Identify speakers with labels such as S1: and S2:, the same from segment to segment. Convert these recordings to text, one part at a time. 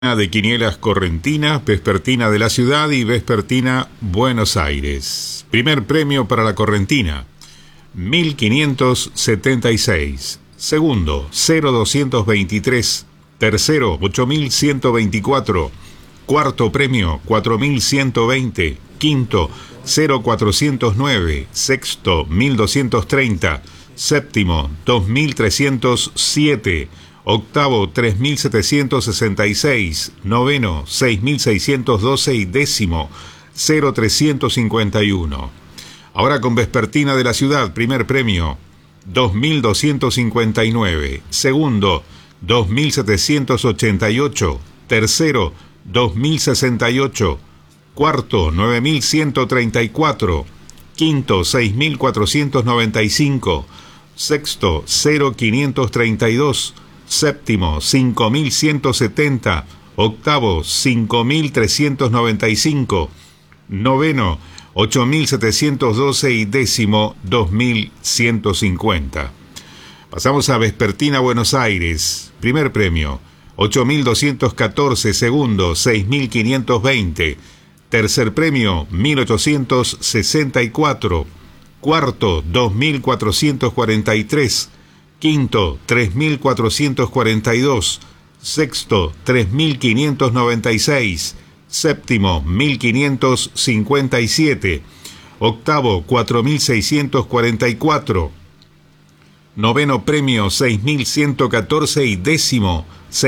S1: de Quinielas Correntina, Vespertina de la Ciudad y Vespertina Buenos Aires. Primer premio para la Correntina, 1576. Segundo, 0223. Tercero, 8124. Cuarto premio, 4120. Quinto, 0409. Sexto, 1230. Séptimo, 2307. Octavo, 3766. Noveno, 6612 y décimo, 0351. Ahora con Vespertina de la Ciudad, primer premio, 2259. Segundo, 2788. Tercero, 2068. Cuarto, 9134. Quinto, 6495. Sexto, 0532. Séptimo, 5170. Octavo, 5395. Noveno, 8712 y décimo, 2150. Pasamos a Vespertina Buenos Aires. Primer premio, 8214. Segundo, 6520. Tercer premio, 1864. Cuarto, 2443. Quinto, 3442. Sexto, 3596. Séptimo, 1557. Octavo, 4644. Noveno premio, 6114 y décimo,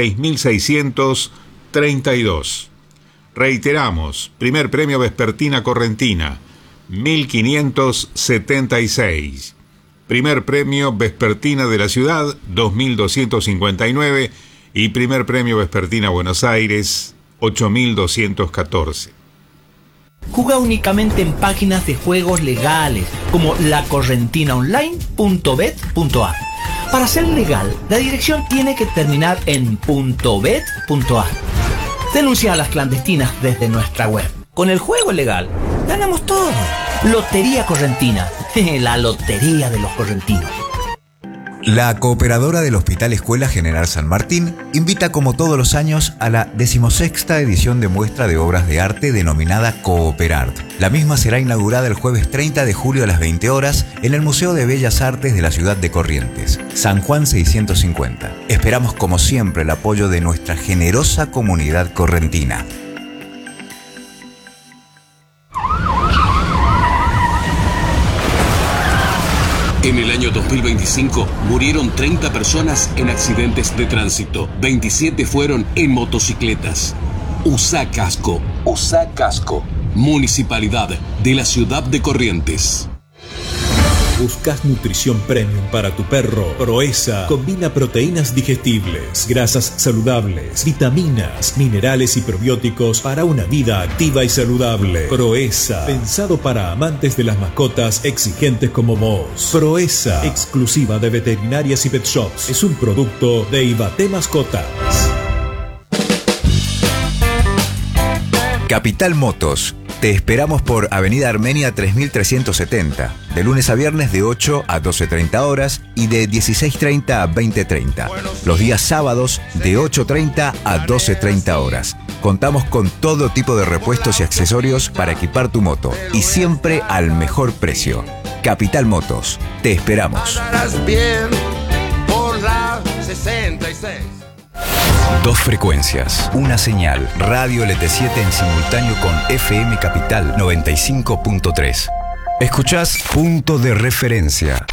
S1: 6632. Reiteramos, primer premio Vespertina Correntina, 1576. Primer premio Vespertina de la Ciudad, 2259. Y primer premio Vespertina Buenos Aires, 8214.
S2: Juega únicamente en páginas de juegos legales como lacorrentinaonline.bet.ar. Para ser legal, la dirección tiene que terminar en .bet.ar. Denuncia a las clandestinas desde nuestra web. Con el juego legal, ganamos todo. Lotería Correntina, la lotería de los correntinos.
S3: La Cooperadora del Hospital Escuela General San Martín invita como todos los años a la 16ª edición de muestra de obras de arte denominada Cooperart. La misma será inaugurada el jueves 30 de julio a las 20 horas en el Museo de Bellas Artes de la ciudad de Corrientes, San Juan 650. Esperamos como siempre el apoyo de nuestra generosa comunidad correntina.
S4: En el año 2025 murieron 30 personas en accidentes de tránsito. 27 fueron en motocicletas. Usa casco. Usa casco. Municipalidad de la ciudad de Corrientes.
S5: ¿Buscas nutrición premium para tu perro? Proeza combina proteínas digestibles, grasas saludables, vitaminas, minerales y probióticos para una vida activa y saludable. Proeza, pensado para amantes de las mascotas exigentes como vos. Proeza, exclusiva de veterinarias y pet shops. Es un producto de Ibate Mascotas.
S3: Capital Motos. Te esperamos por Avenida Armenia 3370, de lunes a viernes de 8 a 12:30 horas y de 16:30 a 20:30. Los días sábados de 8:30 a 12:30 horas. Contamos con todo tipo de repuestos y accesorios para equipar tu moto y siempre al mejor precio. Capital Motos, te esperamos.
S6: Bien por la 66.
S3: Dos frecuencias, una señal, Radio LT7 en simultáneo con FM Capital 95.3. Escuchás Punto de Referencia.